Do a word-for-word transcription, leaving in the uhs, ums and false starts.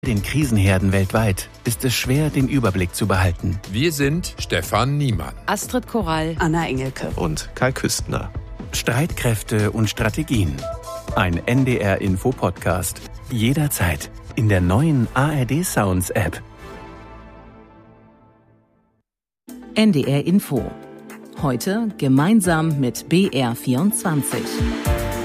Den Krisenherden weltweit ist es schwer, den Überblick zu behalten. Wir sind Stefan Niemann, Astrid Korall, Anna Engelke und Kai Küstner. Streitkräfte und Strategien. Ein N D R-Info-Podcast. Jederzeit in der neuen A R D Sounds App. N D R Info. Heute gemeinsam mit B R vierundzwanzig.